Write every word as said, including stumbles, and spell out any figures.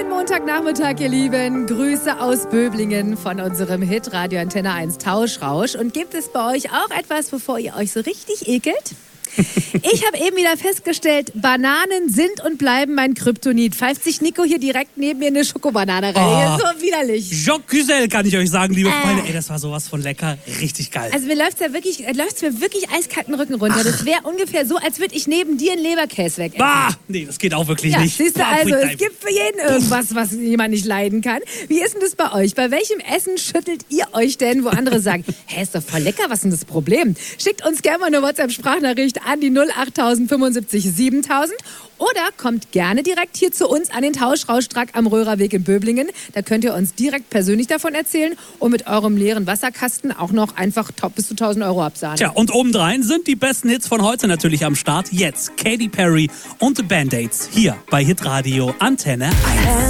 Schönen Montagnachmittag, ihr Lieben. Grüße aus Böblingen von unserem Hit Radio Antenne eins Tauschrausch. Und gibt es bei euch auch etwas, bevor ihr euch so richtig ekelt? Ich habe eben wieder festgestellt, Bananen sind und bleiben mein Kryptonit. Pfeift sich Nico hier direkt neben mir eine Schokobanane rein. Oh. So widerlich. Jacques Güzel, kann ich euch sagen, liebe Äh. Freunde. Ey, das war sowas von lecker. Richtig geil. Also mir läuft's ja wirklich, äh, läuft's mir wirklich eiskalten Rücken runter. Das wäre ungefähr so, als würde ich neben dir einen Leberkäse weg. Bah! Nee, das geht auch wirklich Ja, nicht. siehst du, Bah, also Freak es gibt für jeden irgendwas, was jemand nicht leiden kann. Wie ist denn das bei euch? Bei welchem Essen schüttelt ihr euch denn, wo andere sagen, hä, ist doch voll lecker, was ist denn das Problem? Schickt uns gerne mal eine WhatsApp-Sprachnachricht an die null acht fünfundsiebzig siebentausend oder kommt gerne direkt hier zu uns an den Tauschrauschtrack am Röhrerweg in Böblingen. Da könnt ihr uns direkt persönlich davon erzählen und mit eurem leeren Wasserkasten auch noch einfach top bis zu tausend Euro absahnen. Tja, und obendrein sind die besten Hits von heute natürlich am Start. Jetzt Katy Perry und The Band-Aids hier bei Hitradio Antenne eins.